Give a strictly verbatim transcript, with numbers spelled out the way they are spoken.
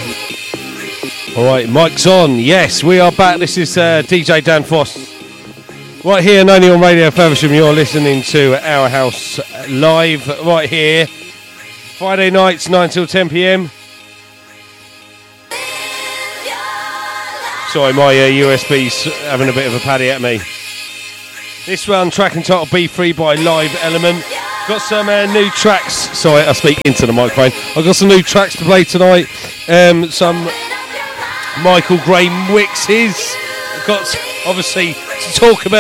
All right, mic's on. Yes, we are back. This is uh, D J Dan Foss. Right here and only on Radio Faversham, you're listening to Our House live right here. Friday nights, nine till ten p.m. Sorry, my uh, U S B's having a bit of a paddy at me. This one, track and title B three by Live Element. Got some uh, new tracks. Sorry, I speak into the microphone. I've got some new tracks to play tonight. Um, some Michael Gray mixes. Got, obviously, to talk about.